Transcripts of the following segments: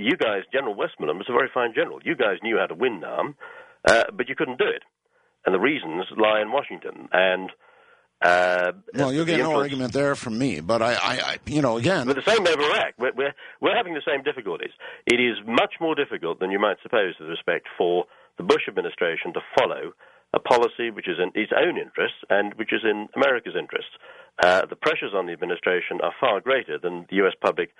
You guys, General Westmoreland was a very fine general. You guys knew how to win Nam, but you couldn't do it. And the reasons lie in Washington. And well, you'll get no argument there from me. But again, but the same over Iraq. We're having the same difficulties. It is much more difficult than you might suppose, with respect for the Bush administration to follow a policy which is in its own interests and which is in America's interests. The pressures on the administration are far greater than the U.S. public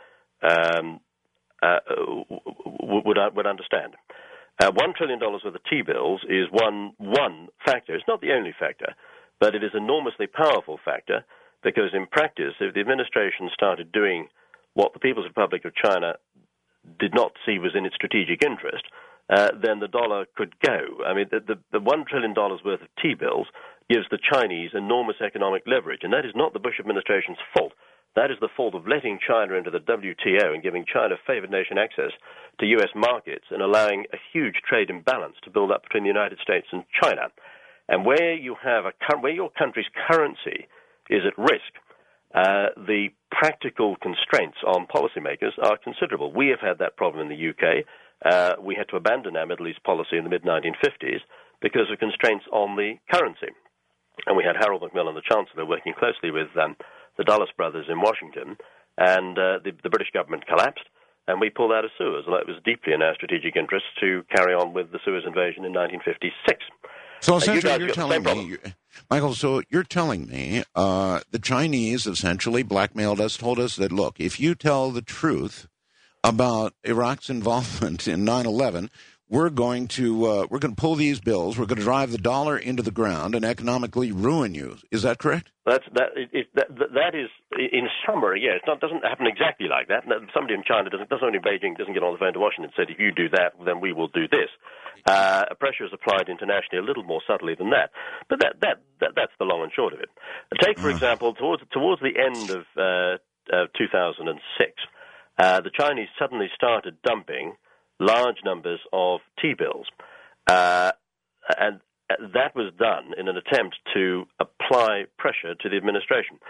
would understand. $1 trillion worth of T-bills is one factor. It's not the only factor, but it is an enormously powerful factor, because in practice, if the administration started doing what the People's Republic of China did not see was in its strategic interest, then the dollar could go. I mean, the $1 trillion worth of T-bills gives the Chinese enormous economic leverage, and that is not the Bush administration's fault. That is the fault of letting China into the WTO and giving China favored nation access to U.S. markets and allowing a huge trade imbalance to build up between the United States and China. And where you have where your country's currency is at risk, the practical constraints on policymakers are considerable. We have had that problem in the UK. We had to abandon our Middle East policy in the mid-1950s because of constraints on the currency. And we had Harold Macmillan, the Chancellor, working closely with the Dulles brothers in Washington, and the British government collapsed, and we pulled out of Suez. And it was deeply in our strategic interest to carry on with the Suez invasion in 1956. So essentially, you're telling me, Michael, the Chinese essentially blackmailed us, told us that, look, if you tell the truth about Iraq's involvement in 9/11, we're going to pull these bills, we're going to drive the dollar into the ground and economically ruin you. Is that correct? That is, in summary, yes. It doesn't happen exactly like that. Somebody in China somebody in Beijing doesn't get on the phone to Washington and say, if you do that, then we will do this. Pressure is applied internationally a little more subtly than that. But that's the long and short of it. Take, for example, towards the end of 2006, the Chinese suddenly started dumping large numbers of T-bills. And that was done in an attempt to apply pressure to the administration.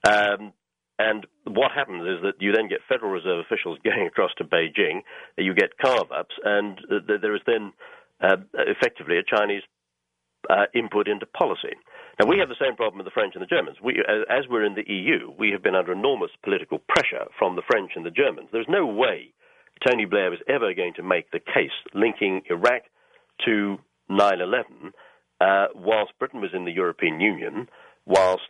And what happens is that you then get Federal Reserve officials going across to Beijing, you get carve-ups, and there is then effectively a Chinese input into policy. Now, we have the same problem with the French and the Germans. As we're in the EU, we have been under enormous political pressure from the French and the Germans. There's no way Tony Blair was ever going to make the case linking Iraq to 9/11 whilst Britain was in the European Union, whilst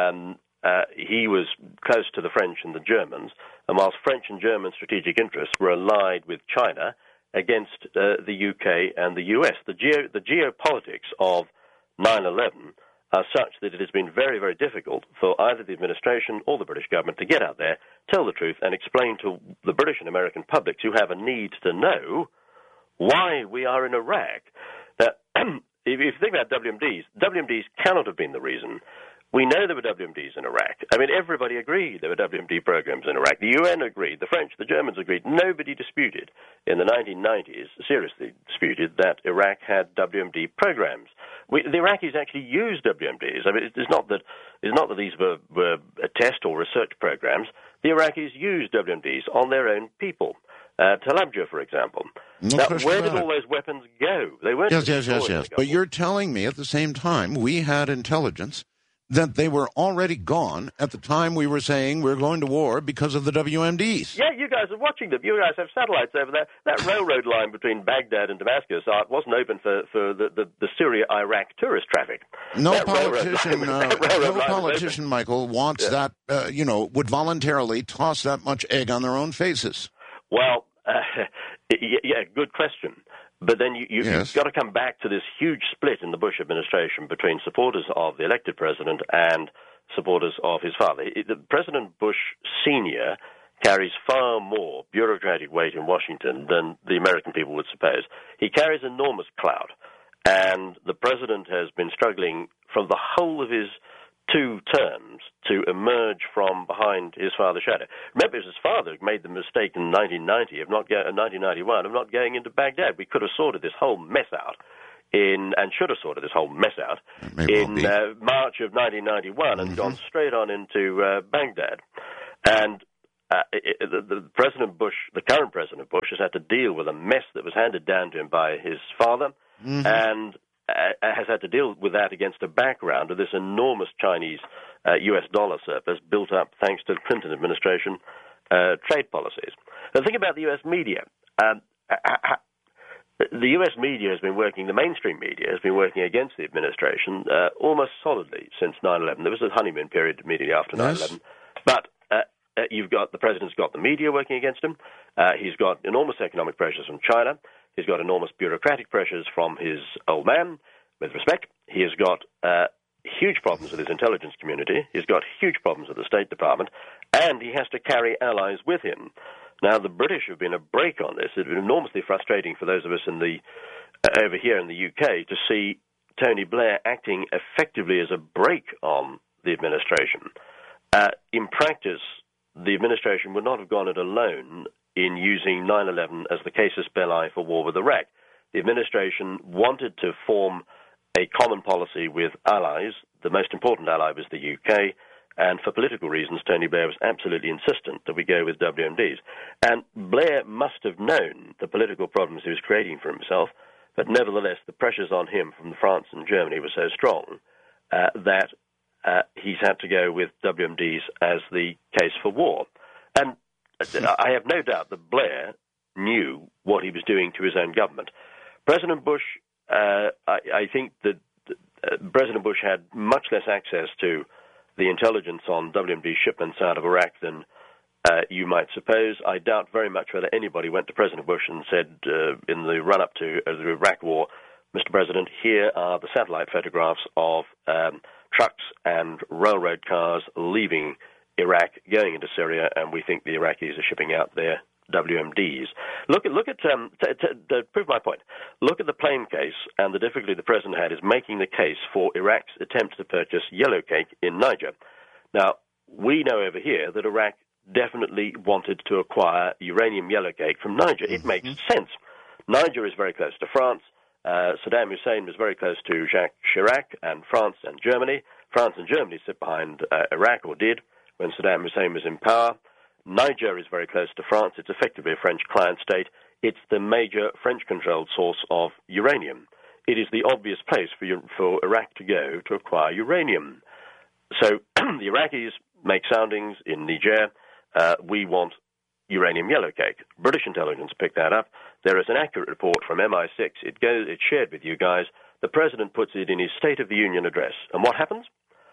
he was close to the French and the Germans, and whilst French and German strategic interests were allied with China against the UK and the US. The geopolitics of 9/11 are such that it has been very, very difficult for either the administration or the British government to get out there, tell the truth, and explain to the British and American publics who have a need to know why we are in Iraq. Now, if you think about WMDs cannot have been the reason. We know there were WMDs in Iraq. I mean, everybody agreed there were WMD programs in Iraq. The UN agreed. The French, the Germans agreed. Nobody disputed in the 1990s, seriously disputed, that Iraq had WMD programs. The Iraqis actually used WMDs. I mean, it's not that these were test or research programs. The Iraqis used WMDs on their own people. Talabja, for example. Now, where did all those weapons go? They weren't. Yes. But you're telling me at the same time we had intelligence that they were already gone at the time we were saying we're going to war because of the WMDs. Yeah, you guys are watching them. You guys have satellites over there. That railroad line between Baghdad and Damascus wasn't open for the Syria-Iraq tourist traffic. No politician, Michael, wants that, would voluntarily toss that much egg on their own faces. Well, yeah, good question. But then you've got to come back to this huge split in the Bush administration between supporters of the elected president and supporters of his father. President Bush Sr. carries far more bureaucratic weight in Washington than the American people would suppose. He carries enormous clout, and the president has been struggling from the whole of his 2 terms to emerge from behind his father's shadow. Remember, it was his father who made the mistake in 1991 of not going into Baghdad. We could have sorted this whole mess out and should have sorted this whole mess out in March of 1991 and gone straight on into Baghdad. And the President Bush, the current President Bush, has had to deal with a mess that was handed down to him by his father, and has had to deal with that against a background of this enormous Chinese U.S. dollar surplus built up thanks to the Clinton administration trade policies. The thing about the U.S. media, the U.S. media has been working, the mainstream media has been working against the administration almost solidly since 9/11. There was a honeymoon period immediately after 9/11, but you've got the president's got the media working against him. He's got enormous economic pressures from China. He's got enormous bureaucratic pressures from his old man, with respect. He has got huge problems with his intelligence community. He's got huge problems with the State Department, and he has to carry allies with him. Now, the British have been a brake on this. It's been enormously frustrating for those of us in the over here in the UK to see Tony Blair acting effectively as a brake on the administration. In practice, the administration would not have gone it alone in using 9/11 as the casus belli for war with Iraq. The administration wanted to form a common policy with allies. The most important ally was the UK, and for political reasons, Tony Blair was absolutely insistent that we go with WMDs. And Blair must have known the political problems he was creating for himself, but nevertheless, the pressures on him from France and Germany were so strong that he's had to go with WMDs as the case for war. And I have no doubt that Blair knew what he was doing to his own government. President Bush, I think that President Bush had much less access to the intelligence on WMD shipments out of Iraq than you might suppose. I doubt very much whether anybody went to President Bush and said in the run-up to the Iraq war, Mr. President, here are the satellite photographs of trucks and railroad cars leaving Iraq, going into Syria, and we think the Iraqis are shipping out their WMDs. Look at to prove my point. Look at the plane case, and the difficulty the president had is making the case for Iraq's attempt to purchase yellow cake in Niger. Now, we know over here that Iraq definitely wanted to acquire uranium yellow cake from Niger. It makes sense. Niger is very close to France. Saddam Hussein was very close to Jacques Chirac and France and Germany. France and Germany sit behind Iraq, or did, when Saddam Hussein was in power. Niger is very close to France. It's effectively a French client state. It's the major French-controlled source of uranium. It is the obvious place for Iraq to go to acquire uranium. So the Iraqis make soundings in Niger. We want uranium yellow cake. British intelligence picked that up. There is an accurate report from MI6. It's shared with you guys. The president puts it in his State of the Union address. And what happens?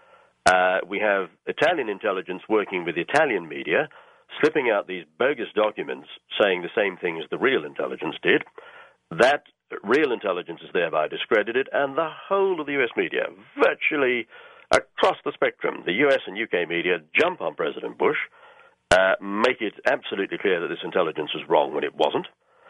We have Italian intelligence working with Italian media, slipping out these bogus documents saying the same thing as the real intelligence did. That real intelligence is thereby discredited, and the whole of the U.S. media, virtually across the spectrum, the U.S. and U.K. media jump on President Bush, make it absolutely clear that this intelligence was wrong when it wasn't.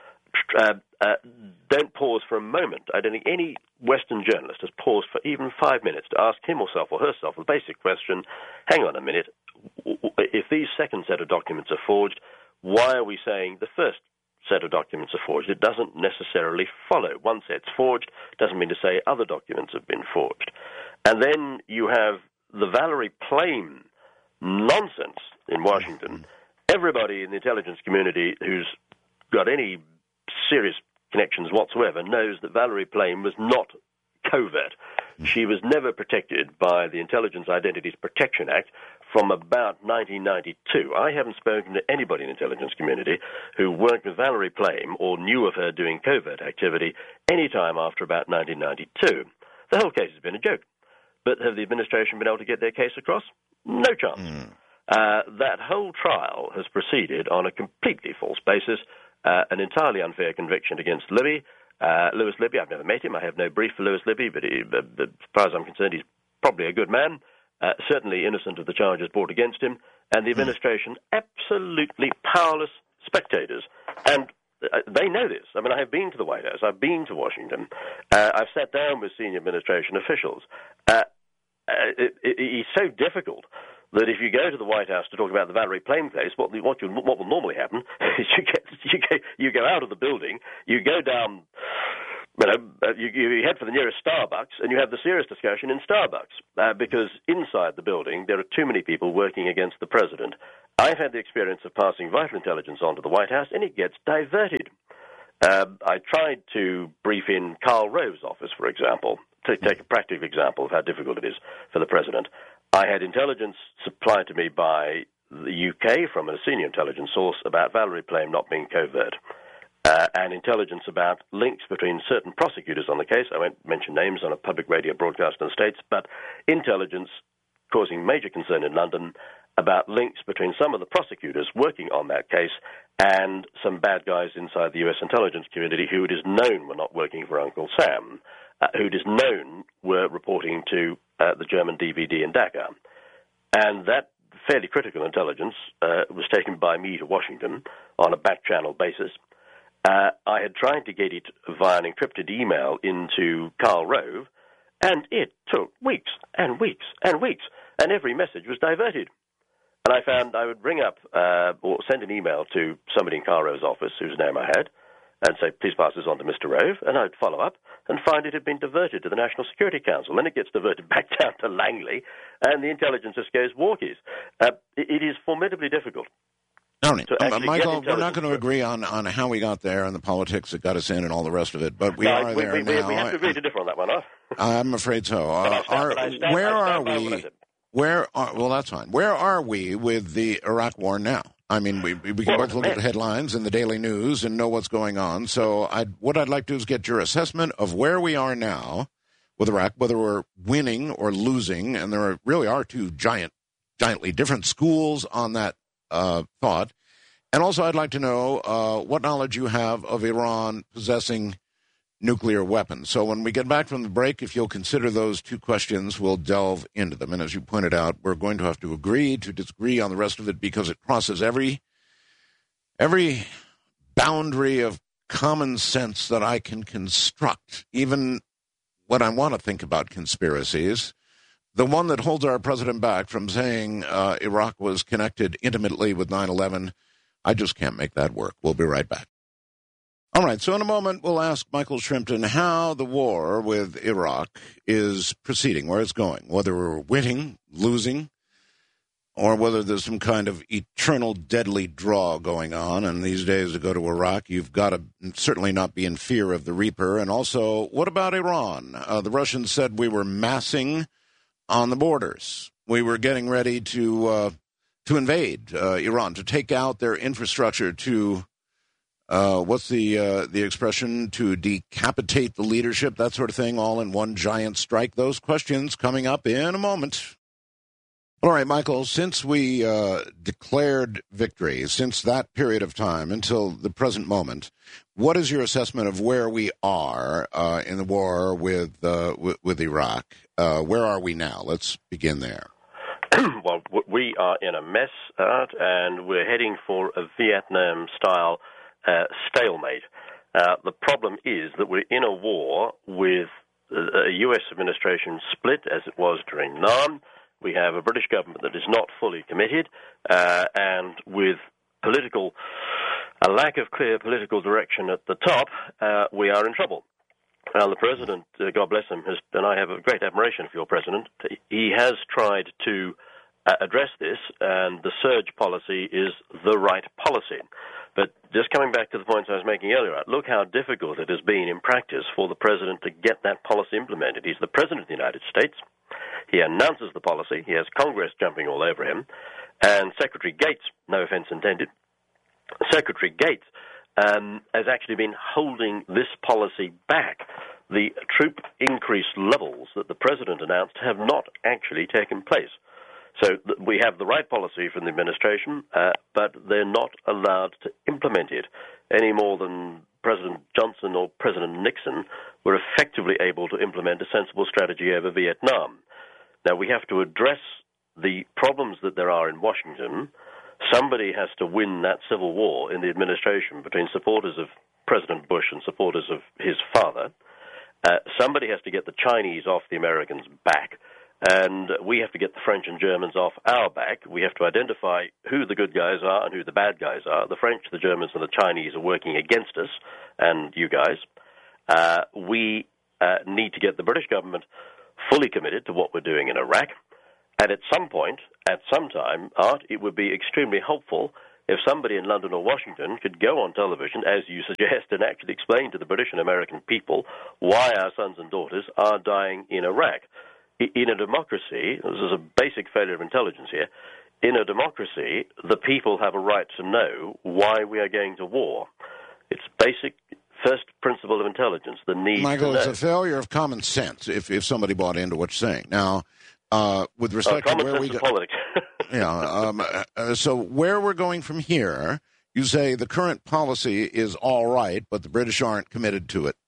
Don't pause for a moment. I don't think any Western journalist has paused for even 5 minutes to ask himself or herself the basic question, hang on a minute, if these second set of documents are forged, why are we saying the first set of documents are forged? It doesn't necessarily follow. One set's forged doesn't mean to say other documents have been forged. And then you have the Valerie Plame nonsense in Washington. Everybody in the intelligence community who's got any serious connections whatsoever knows that Valerie Plame was not covert. She was never protected by the Intelligence Identities Protection Act from about 1992. I haven't spoken to anybody in the intelligence community who worked with Valerie Plame or knew of her doing covert activity any time after about 1992. The whole case has been a joke. But have the administration been able to get their case across? No chance. That whole trial has proceeded on a completely false basis, an entirely unfair conviction against Libby. Louis Libby, I've never met him. I have no brief for Louis Libby, but as far as I'm concerned, he's probably a good man, certainly innocent of the charges brought against him, and the administration absolutely powerless spectators. And they know this. I mean, I have been to the White House. I've been to Washington. I've sat down with senior administration officials. It's so difficult that if you go to the White House to talk about the Valerie Plame case, what will normally happen is you go out of the building, you go down, you head for the nearest Starbucks, and you have the serious discussion in Starbucks, because inside the building there are too many people working against the president, I've had the experience of passing vital intelligence onto the White House, and it gets diverted. I tried to brief in Karl Rove's office, for example, to take a practical example of how difficult it is for the president. I had intelligence supplied to me by the UK from a senior intelligence source about Valerie Plame not being covert, and intelligence about links between certain prosecutors on the case. I won't mention names on a public radio broadcast in the States, but intelligence causing major concern in London about links between some of the prosecutors working on that case and some bad guys inside the U.S. intelligence community who it is known were not working for Uncle Sam, who it is known were reporting to the German DVD in Dhaka. And that fairly critical intelligence was taken by me to Washington on a back-channel basis. I had tried to get it via an encrypted email into Karl Rove, and it took weeks and weeks and weeks, and every message was diverted. And I found I would ring up or send an email to somebody in Karl Rove's office, whose name I had, and say, please pass this on to Mr. Rove, and I'd follow up and find it had been diverted to the National Security Council. Then it gets diverted back down to Langley, and the intelligence just goes walkies. It is formidably difficult. All right. Michael, we're not going to agree on how we got there and the politics that got us in and all the rest of it, but we are there now. We have to agree to differ on that one, huh? I'm afraid so. Where are we? Well, that's fine. Where are we with the Iraq war now? I mean, we can both look at the headlines in the daily news and know what's going on. So what I'd like to do is get your assessment of where we are now with Iraq, whether we're winning or losing, and there really are two giantly different schools on that thought. And also I'd like to know what knowledge you have of Iran possessing nuclear weapons. So when we get back from the break, if you'll consider those two questions, we'll delve into them. And as you pointed out, we're going to have to agree to disagree on the rest of it because it crosses every boundary of common sense that I can construct, even when I want to think about conspiracies. The one that holds our president back from saying Iraq was connected intimately with 9/11, I just can't make that work. We'll be right back. All right, so in a moment, we'll ask Michael Shrimpton how the war with Iraq is proceeding, where it's going, whether we're winning, losing, or whether there's some kind of eternal deadly draw going on. And these days to go to Iraq, you've got to certainly not be in fear of the Reaper. And also, what about Iran? The Russians said we were massing on the borders. We were getting ready to invade Iran, to take out their infrastructure, to what's the expression? To decapitate the leadership, that sort of thing, all in one giant strike. Those questions coming up in a moment. All right, Michael, since we declared victory, since that period of time until the present moment, what is your assessment of where we are in the war with Iraq? Where are we now? Let's begin there. Well, we are in a mess, and we're heading for a Vietnam-style stalemate. The problem is that we're in a war with a U.S. administration split, as it was during Nam. We have a British government that is not fully committed, and with a lack of clear political direction at the top, we are in trouble. Well, the president, God bless him, and I have a great admiration for your president. He has tried to address this, and the surge policy is the right policy. But just coming back to the points I was making earlier, look how difficult it has been in practice for the president to get that policy implemented. He's the president of the United States. He announces the policy. He has Congress jumping all over him. And Secretary Gates, no offense intended, Secretary Gates has actually been holding this policy back. The troop increase levels that the president announced have not actually taken place. So we have the right policy from the administration, but they're not allowed to implement it any more than President Johnson or President Nixon were effectively able to implement a sensible strategy over Vietnam. Now, we have to address the problems that there are in Washington. Somebody has to win that civil war in the administration between supporters of President Bush and supporters of his father. Somebody has to get the Chinese off the Americans' back. And we have to get the French and Germans off our back. We have to identify who the good guys are and who the bad guys are. The French, the Germans, and the Chinese are working against us and you guys. We need to get the British government fully committed to what we're doing in Iraq. And at some point, at some time, Art, it would be extremely helpful if somebody in London or Washington could go on television, as you suggest, and actually explain to the British and American people why our sons and daughters are dying in Iraq. In a democracy, this is a basic failure of intelligence here, in a democracy, the people have a right to know why we are going to war. It's basic first principle of intelligence, the need Michael, to know. it's a failure of common sense if somebody bought into what you're saying. Now, with respect to where we go, politics. So where we're going from here, you say the current policy is all right, but the British aren't committed to it.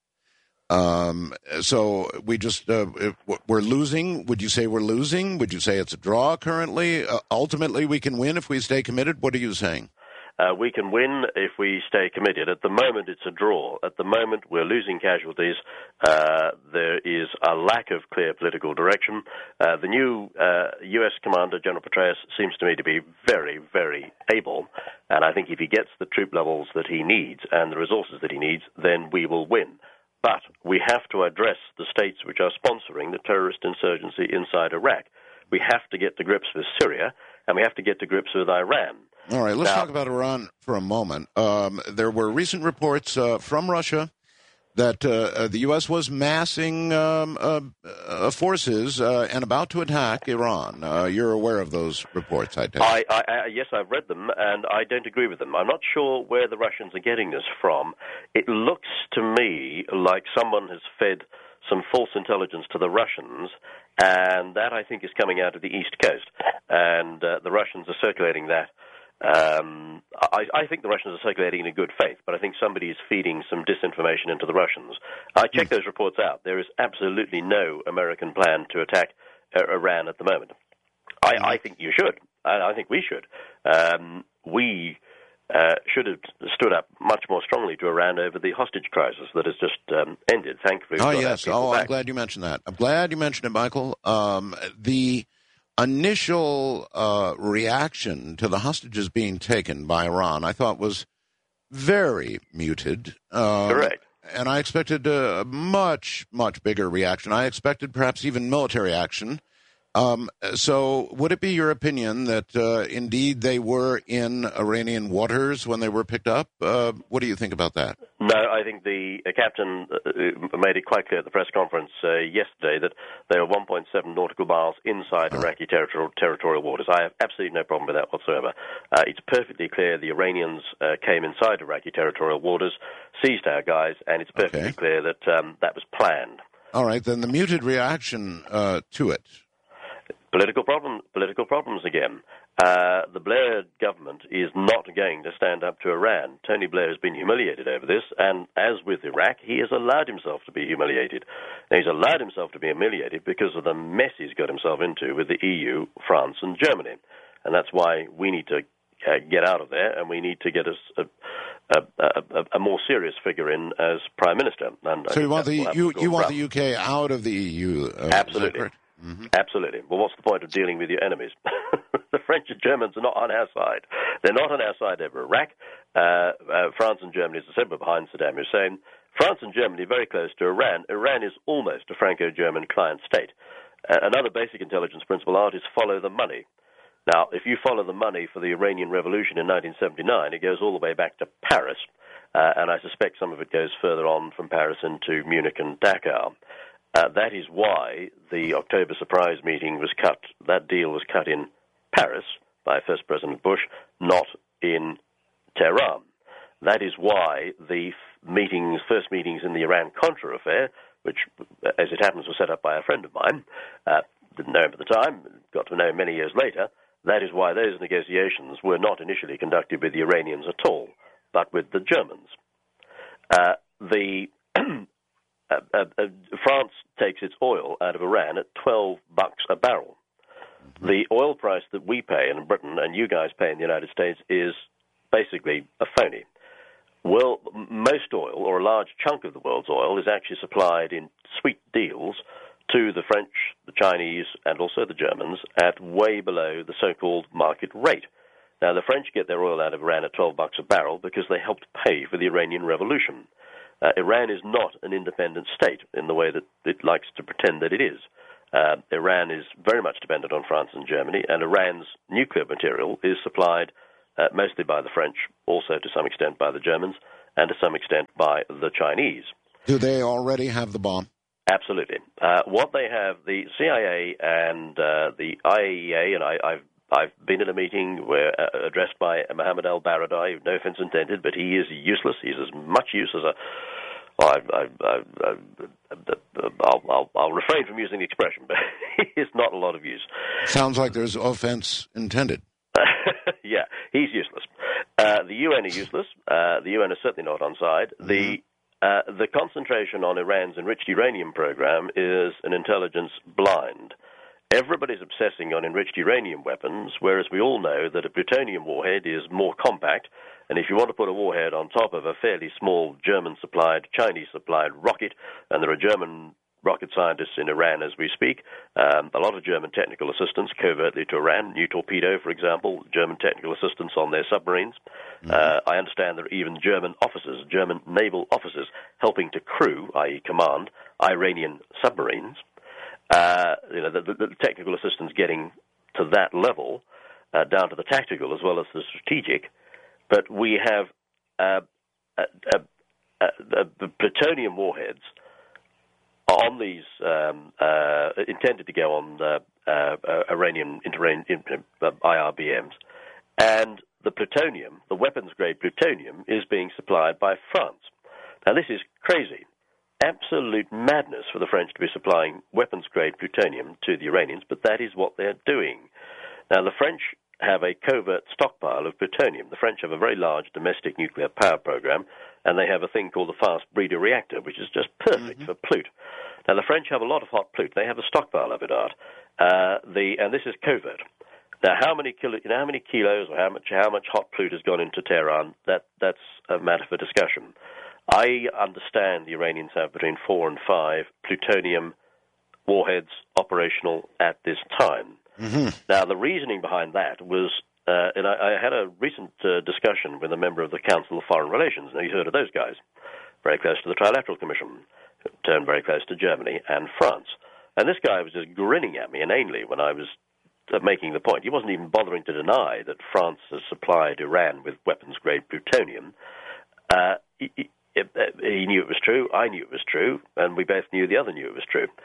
So we just we're losing. Would you say we're losing? Would you say it's a draw currently? Ultimately, we can win if we stay committed. What are you saying? We can win if we stay committed. At the moment, it's a draw. At the moment, we're losing casualties. There is a lack of clear political direction. The new U.S. Commander, General Petraeus, seems to me to be very, very able. And I think if he gets the troop levels that he needs and the resources that he needs, then we will win. But we have to address the states which are sponsoring the terrorist insurgency inside Iraq. We have to get to grips with Syria, and we have to get to grips with Iran. All right, let's talk about Iran for a moment. There were recent reports from Russia that the U.S. was massing forces and about to attack Iran. You're aware of those reports, I take it. Yes, I've read them, and I don't agree with them. I'm not sure where the Russians are getting this from. It looks to me like someone has fed some false intelligence to the Russians, and that, I think, is coming out of the East Coast. And the Russians are circulating that. I think the Russians are circulating in good faith, but I think somebody is feeding some disinformation into the Russians. I checked those reports out. There is absolutely no American plan to attack Iran at the moment. I think you should. I think we should. We should have stood up much more strongly to Iran over the hostage crisis that has just ended, thankfully. Oh, yes. I'm glad you mentioned that. I'm glad you mentioned it, Michael. The initial reaction to the hostages being taken by Iran, I thought, was very muted. Correct. And I expected a much, much bigger reaction. I expected perhaps even military action. So would it be your opinion that indeed they were in Iranian waters when they were picked up? What do you think about that? No, I think the captain made it quite clear at the press conference yesterday that they were 1.7 nautical miles inside Iraqi territorial waters. I have absolutely no problem with that whatsoever. It's perfectly clear the Iranians came inside Iraqi territorial waters, seized our guys, and it's perfectly clear that that was planned. All right, then the muted reaction to it. Political problems again. The Blair government is not going to stand up to Iran. Tony Blair has been humiliated over this, and as with Iraq, he has allowed himself to be humiliated. And he's allowed himself to be humiliated because of the mess he's got himself into with the EU, France, and Germany. And that's why we need to get out of there, and we need to get us a more serious figure in as Prime Minister. And so you want the UK out of the EU? Absolutely. Mm-hmm. Absolutely. Well, what's the point of dealing with your enemies? The French and Germans are not on our side. They're not on our side over Iraq. France and Germany, as I said, were behind Saddam Hussein. France and Germany are very close to Iran. Iran is almost a Franco-German client state. Another basic intelligence principle, Art, is follow the money. Now, if you follow the money for the Iranian Revolution in 1979, it goes all the way back to Paris, and I suspect some of it goes further on from Paris into Munich and Dakar. That is why the October surprise meeting was cut. That deal was cut in Paris by First President Bush, not in Tehran. That is why the first meetings in the Iran-Contra affair, which, as it happens, was set up by a friend of mine, didn't know him at the time, got to know him many years later, that is why those negotiations were not initially conducted with the Iranians at all, but with the Germans. France takes its oil out of Iran at $12 a barrel. The oil price that we pay in Britain and you guys pay in the United States is basically a phony. Well, most oil, or a large chunk of the world's oil, is actually supplied in sweet deals to the French, the Chinese, and also the Germans at way below the so-called market rate. Now, the French get their oil out of Iran at $12 a barrel because they helped pay for the Iranian Revolution. Iran is not an independent state in the way that it likes to pretend that it is. Iran is very much dependent on France and Germany, and Iran's nuclear material is supplied mostly by the French, also to some extent by the Germans, and to some extent by the Chinese. Do they already have the bomb? Absolutely. What they have, the CIA and the IAEA, and I've been in a meeting where addressed by Mohammed al-Baradei, no offense intended, but he is useless. He's as much use as a... I'll refrain from using the expression, but he is not a lot of use. Sounds like there's offense intended. Yeah, he's useless. The UN are useless. The UN is certainly not on side. The concentration on Iran's enriched uranium program is an intelligence blind. Everybody's obsessing on enriched uranium weapons, whereas we all know that a plutonium warhead is more compact, and if you want to put a warhead on top of a fairly small German-supplied, Chinese-supplied rocket, and there are German rocket scientists in Iran as we speak, a lot of German technical assistance covertly to Iran, New Torpedo, for example, German technical assistance on their submarines. I understand there are even German officers, German naval officers, helping to crew, i.e. command, Iranian submarines. The technical assistance getting to that level, down to the tactical as well as the strategic, but we have the plutonium warheads on these intended to go on Iranian IRBMs, and the plutonium, the weapons-grade plutonium, is being supplied by France. Now, this is crazy. Absolute madness for the French to be supplying weapons-grade plutonium to the Iranians, but that is what they're doing. Now, the French have a covert stockpile of plutonium. The French have a very large domestic nuclear power program, and they have a thing called the fast breeder reactor, which is just perfect for plut. Now, the French have a lot of hot plut. They have a stockpile of it, Art. And this is covert. Now, how many kilos or how much hot plut has gone into Tehran? That's a matter for discussion. I understand the Iranians have between 4 and 5 plutonium warheads operational at this time. Now, the reasoning behind that was, and I had a recent discussion with a member of the Council of Foreign Relations. Now, you heard of those guys, very close to the Trilateral Commission, turned very close to Germany and France. And this guy was just grinning at me inanely when I was making the point. He wasn't even bothering to deny that France has supplied Iran with weapons-grade plutonium. He knew it was true, I knew it was true, and we both knew the other knew it was true.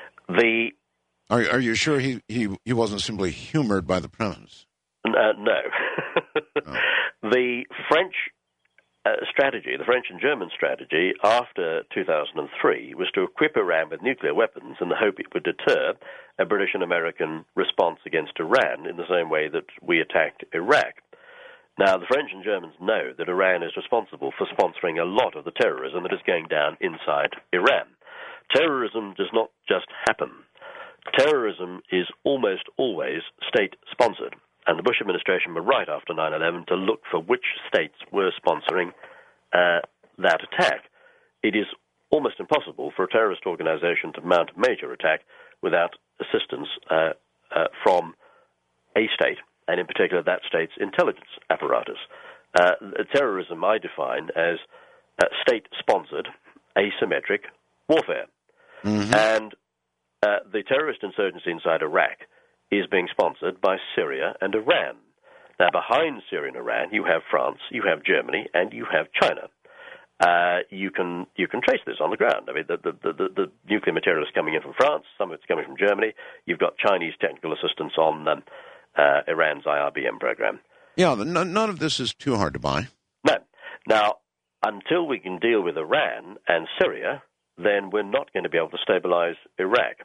Are you sure he wasn't simply humored by the premise? No. Oh. The French strategy, the French and German strategy after 2003 was to equip Iran with nuclear weapons in the hope it would deter a British and American response against Iran in the same way that we attacked Iraq. Now, the French and Germans know that Iran is responsible for sponsoring a lot of the terrorism that is going down inside Iran. Terrorism does not just happen. Terrorism is almost always state-sponsored. And the Bush administration were right after 9/11 to look for which states were sponsoring that attack. It is almost impossible for a terrorist organization to mount a major attack without assistance from a state, and in particular that state's intelligence apparatus. Terrorism I define as state-sponsored, asymmetric warfare. And the terrorist insurgency inside Iraq is being sponsored by Syria and Iran. Now, behind Syria and Iran, you have France, you have Germany, and you have China. You can trace this on the ground. I mean, the nuclear material is coming in from France, some of it's coming from Germany. You've got Chinese technical assistance on Iran's IRBM program. Yeah, none of this is too hard to buy. No. Now, until we can deal with Iran and Syria, then we're not going to be able to stabilize Iraq.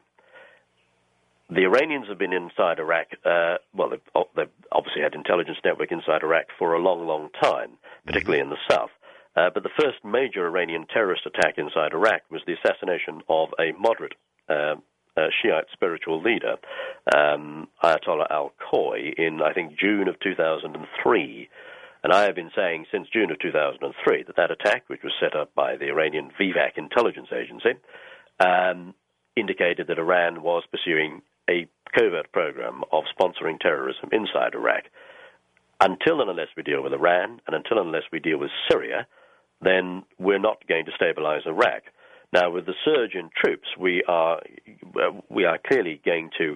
The Iranians have been inside Iraq, they've obviously had intelligence network inside Iraq for a long, long time, particularly in the south. But the first major Iranian terrorist attack inside Iraq was the assassination of a moderate Shiite spiritual leader, Ayatollah al-Khoi, in, I think, June of 2003. And I have been saying since June of 2003 that attack, which was set up by the Iranian VVAC intelligence agency, indicated that Iran was pursuing a covert program of sponsoring terrorism inside Iraq. Until and unless we deal with Iran, and until and unless we deal with Syria, then we're not going to stabilize Iraq. Now, with the surge in troops, we are clearly going to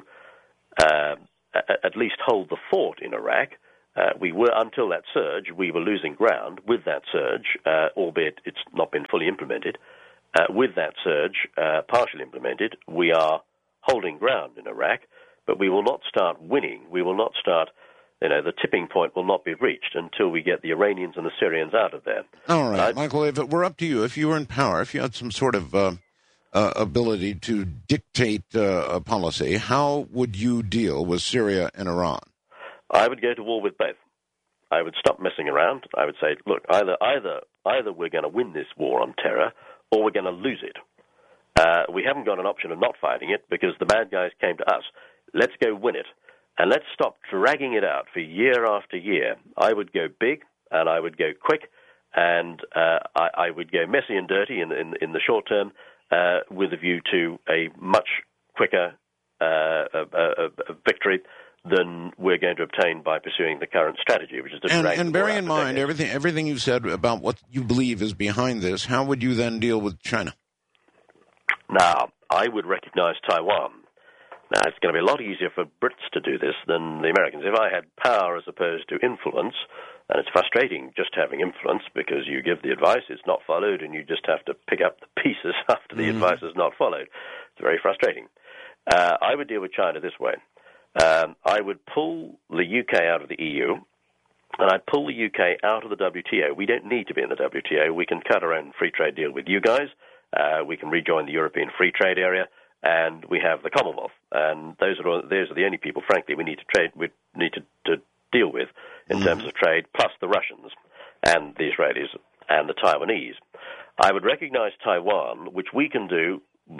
at least hold the fort in Iraq. Until that surge, we were losing ground. With that surge, albeit it's not been fully implemented, with that surge partially implemented, we are holding ground in Iraq, but we will not start winning. We will not start, the tipping point will not be reached until we get the Iranians and the Syrians out of there. All right, Michael, if it were up to you, if you were in power, if you had some sort of ability to dictate a policy, how would you deal with Syria and Iran? I would go to war with both. I would stop messing around. I would say, look, either we're going to win this war on terror or we're going to lose it. We haven't got an option of not fighting it because the bad guys came to us. Let's go win it. And let's stop dragging it out for year after year. I would go big and I would go quick and I would go messy and dirty in the short term with a view to a much quicker victory than we're going to obtain by pursuing the current strategy, which is to drag and bear in mind everything you said about what you believe is behind this. How would you then deal with China? Now, I would recognize Taiwan. Now, it's going to be a lot easier for Brits to do this than the Americans. If I had power as opposed to influence, and it's frustrating just having influence because you give the advice, it's not followed, and you just have to pick up the pieces after the advice is not followed. It's very frustrating. I would deal with China this way. I would pull the UK out of the EU, and I'd pull the UK out of the WTO. We don't need to be in the WTO. We can cut our own free trade deal with you guys. We can rejoin the European Free Trade Area, and we have the Commonwealth. And those are the only people, frankly, we need to deal with in terms of trade, plus the Russians and the Israelis and the Taiwanese. I would recognize Taiwan, which we can do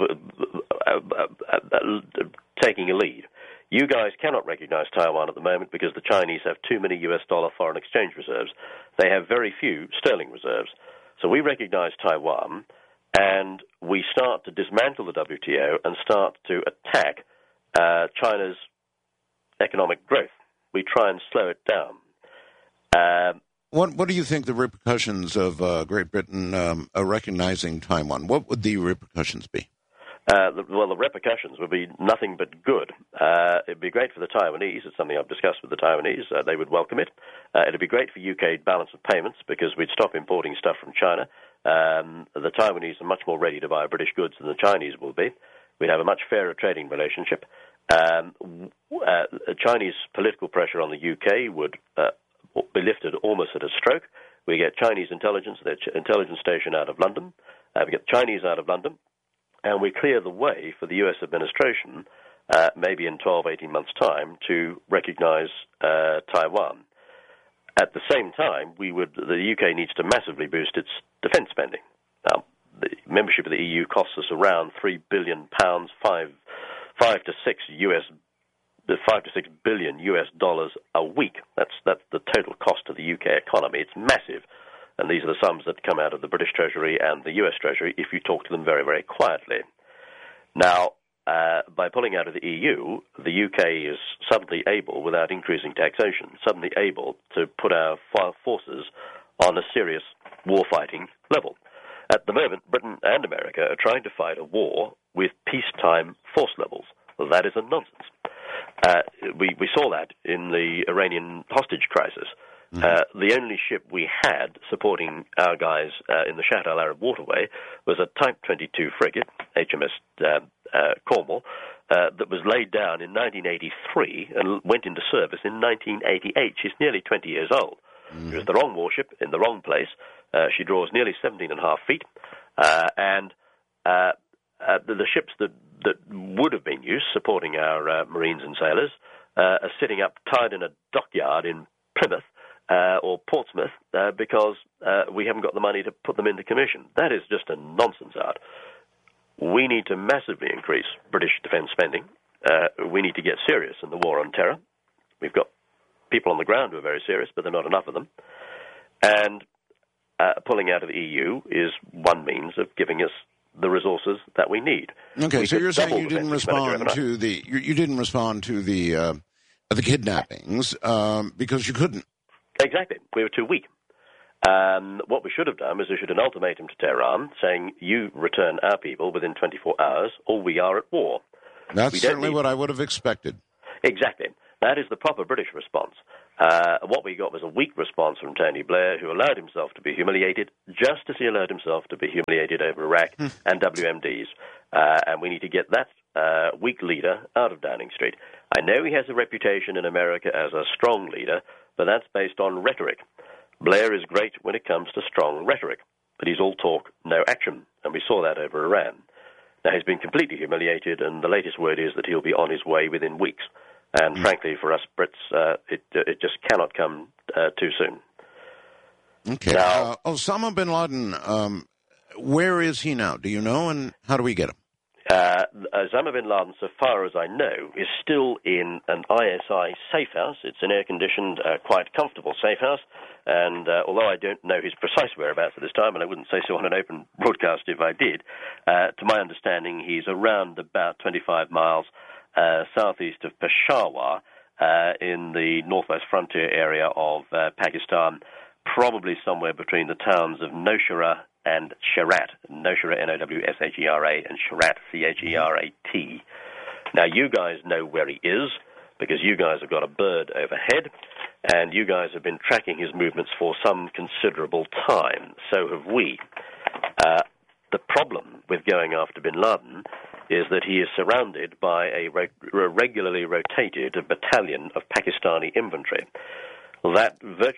taking a lead. You guys cannot recognize Taiwan at the moment because the Chinese have too many US dollar foreign exchange reserves. They have very few sterling reserves. So we recognize Taiwan, and we start to dismantle the WTO and start to attack China's economic growth. We try and slow it down. What do you think the repercussions of Great Britain recognizing Taiwan? What would the repercussions be? The repercussions would be nothing but good. It'd be great for the Taiwanese. It's something I've discussed with the Taiwanese. They would welcome it. It'd be great for UK balance of payments because we'd stop importing stuff from China. The Taiwanese are much more ready to buy British goods than the Chinese will be. We'd have a much fairer trading relationship. Chinese political pressure on the UK would be lifted almost at a stroke. We get Chinese intelligence, their intelligence station out of London. We get Chinese out of London. And we clear the way for the U.S. administration, maybe in 12, 18 months' time, to recognize Taiwan. At the same time, the UK needs to massively boost its defense spending. Now, the membership of the EU costs us around £3 billion, 5 to 6 billion US dollars a week. That's the total cost of the UK economy. It's massive. And these are the sums that come out of the British Treasury and the US Treasury if you talk to them very, very quietly. Now, by pulling out of the EU, the UK is suddenly able, without increasing taxation, suddenly able to put our forces on a serious war-fighting level. At the moment, Britain and America are trying to fight a war with peacetime force levels. Well, that is a nonsense. We saw that in the Iranian hostage crisis. The only ship we had supporting our guys in the Shatt al-Arab waterway was a Type 22 frigate, HMS Cornwall, that was laid down in 1983 and went into service in 1988. She's nearly 20 years old. It was the wrong warship in the wrong place. She draws nearly 17.5 feet. And the ships that would have been used supporting our Marines and sailors are sitting up tied in a dockyard in Plymouth or Portsmouth because we haven't got the money to put them into commission. That is just a nonsense art. We need to massively increase British defence spending. We need to get serious in the war on terror. We've got people on the ground who are very serious, but there are not enough of them. And pulling out of the EU is one means of giving us the resources that we need. Okay, so you're saying you didn't respond to the kidnappings because you couldn't. Exactly. We were too weak. What we should have done was issued an ultimatum to Tehran saying, you return our people within 24 hours or we are at war. That's certainly what I would have expected. Exactly. That is the proper British response. What we got was a weak response from Tony Blair, who allowed himself to be humiliated, just as he allowed himself to be humiliated over Iraq and WMDs. And we need to get that weak leader out of Downing Street. I know he has a reputation in America as a strong leader, but that's based on rhetoric. Blair is great when it comes to strong rhetoric, but he's all talk, no action, and we saw that over Iran. Now, he's been completely humiliated, and the latest word is that he'll be on his way within weeks. And frankly, for us Brits, it just cannot come too soon. Okay. Now, Osama bin Laden, where is he now? Do you know, and how do we get him? Osama bin Laden, so far as I know, is still in an ISI safe house. It's an air-conditioned, quite comfortable safe house. And although I don't know his precise whereabouts at this time, and I wouldn't say so on an open broadcast if I did, to my understanding, he's around about 25 miles southeast of Peshawar in the northwest frontier area of Pakistan, probably somewhere between the towns of Nowshera and Sherat. Nowshera, Nowshera, and Sherat, Cherat. Now, you guys know where he is, because you guys have got a bird overhead, and you guys have been tracking his movements for some considerable time. So have we. The problem with going after bin Laden is that he is surrounded by a regularly rotated battalion of Pakistani infantry. That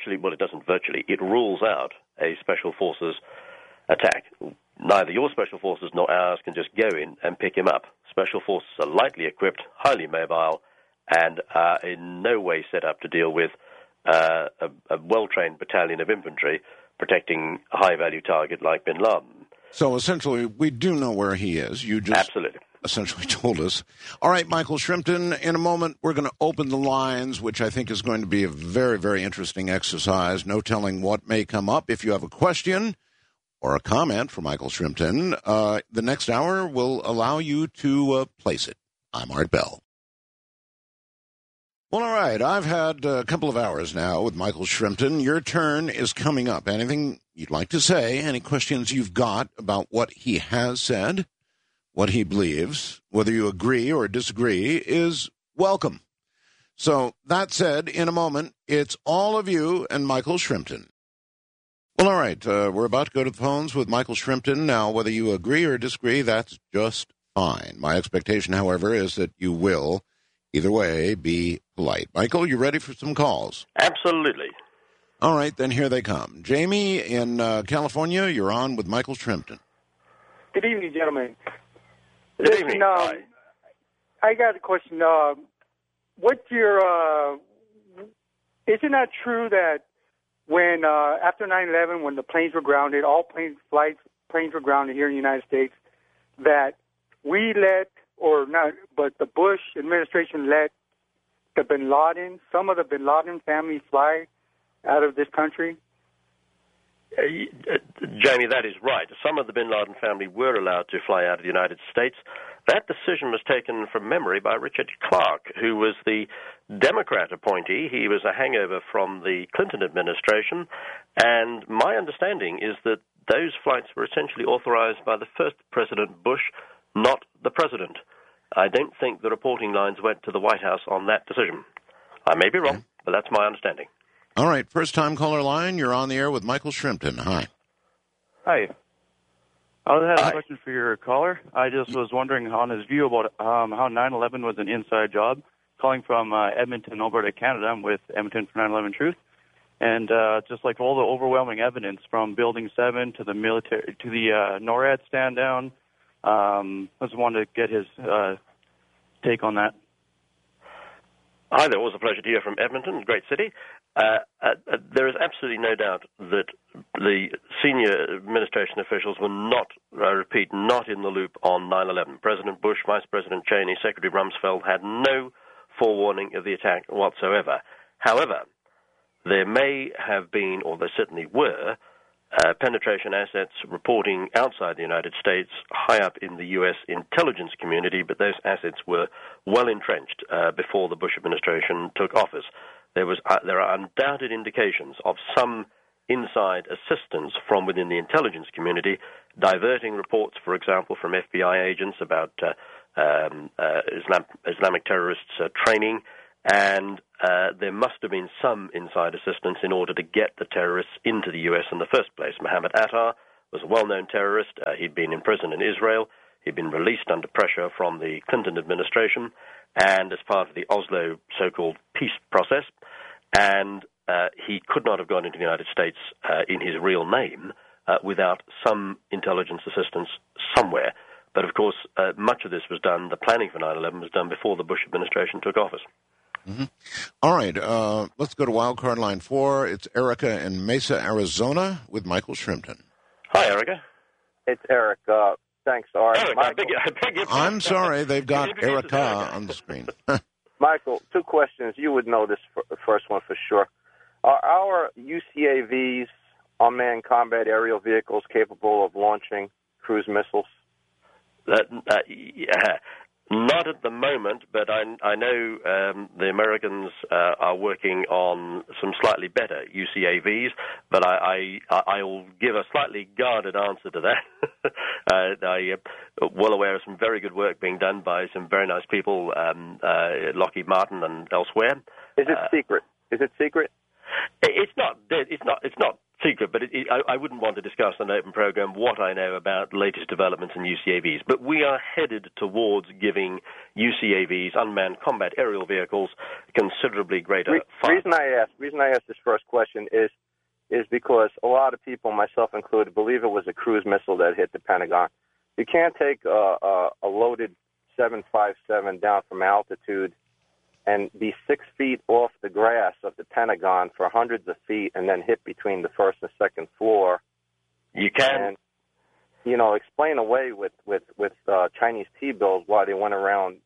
it rules out a special forces attack. Neither your special forces nor ours can just go in and pick him up. Special forces are lightly equipped, highly mobile, and are in no way set up to deal with a well-trained battalion of infantry protecting a high-value target like bin Laden. So essentially, we do know where he is. You just absolutely essentially told us. All right, Michael Shrimpton, in a moment, we're going to open the lines, which I think is going to be a very, very interesting exercise. No telling what may come up. If you have a question or a comment for Michael Shrimpton, the next hour will allow you to place it. I'm Art Bell. Well, all right. I've had a couple of hours now with Michael Shrimpton. Your turn is coming up. Anything you'd like to say? Any questions you've got about what he has said, what he believes, whether you agree or disagree, is welcome. So, that said, in a moment, it's all of you and Michael Shrimpton. Well, all right. We're about to go to the phones with Michael Shrimpton. Now, whether you agree or disagree, that's just fine. My expectation, however, is that you will, either way, be polite. Michael, you ready for some calls? Absolutely. All right, then here they come. Jamie in California, you're on with Michael Shrimpton. Good evening, gentlemen. Good evening. I got a question. What's your? Isn't that true that when after 9/11, when the planes were grounded, all planes were grounded here in the United States, that we let, or not, but the Bush administration let some of the bin Laden family fly out of this country? Jamie, that is right. Some of the bin Laden family were allowed to fly out of the United States. That decision was taken from memory by Richard Clarke, who was the Democrat appointee. He was a hangover from the Clinton administration, and my understanding is that those flights were essentially authorized by the first President Bush, not the president. I don't think the reporting lines went to the White House on that decision. I may be wrong, but that's my understanding. All right, first-time caller line, you're on the air with Michael Shrimpton. Hi. Hi. I had a question for your caller. I just was wondering on his view about how 9/11 was an inside job. Calling from Edmonton, Alberta, Canada. I'm with Edmonton for 9/11 Truth. And just like all the overwhelming evidence from Building 7 to the military, to the NORAD stand down, I just wanted to get his take on that. Hi there. Always a pleasure to hear from Edmonton, great city. There is absolutely no doubt that the senior administration officials were not, I repeat, not in the loop on 9/11. President Bush, Vice President Cheney, Secretary Rumsfeld had no forewarning of the attack whatsoever. However, there may have been, or there certainly were, penetration assets reporting outside the United States, high up in the U.S. intelligence community, but those assets were well entrenched before the Bush administration took office. There are undoubted indications of some inside assistance from within the intelligence community, diverting reports, for example, from FBI agents about Islamic terrorists training, and there must have been some inside assistance in order to get the terrorists into the U.S. in the first place. Mohammed Atta was a well-known terrorist. He'd been in prison in Israel. He'd been released under pressure from the Clinton administration and as part of the Oslo so-called peace process. And he could not have gone into the United States in his real name without some intelligence assistance somewhere. But, of course, much of this was done, the planning for 9/11 was done before the Bush administration took office. Mm-hmm. All right, let's go to wildcard line 4. It's Erica in Mesa, Arizona, with Michael Shrimpton. Hi, Erica. It's Eric. Thanks, Art. Eric, I beg your I'm sorry, they've got Erica on the screen. Michael, 2 questions. You would know this first one for sure. Are our UCAVs, unmanned combat aerial vehicles, capable of launching cruise missiles? Yeah. Not at the moment, but I know the Americans are working on some slightly better UCAVs, but I'll give a slightly guarded answer to that. I'm well aware of some very good work being done by some very nice people, Lockheed Martin and elsewhere. Is it secret? Is it secret? It's not secret, but I wouldn't want to discuss on an open program what I know about latest developments in UCAVs. But we are headed towards giving UCAVs, unmanned combat aerial vehicles, considerably greater fire. Reason I asked this first question is because a lot of people, myself included, believe it was a cruise missile that hit the Pentagon. You can't take a loaded 757 down from altitude and be 6 feet off the grass of the Pentagon for hundreds of feet and then hit between the first and second floor. You can. And, explain away with Chinese T-bills why they went around